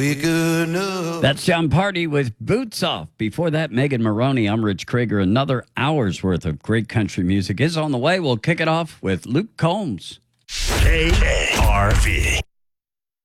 That's John Party with Boots Off. Before that, Megan Maroney. I'm Rich Krieger. Another hour's worth of great country music is on the way. We'll kick it off with Luke Combs. KRV.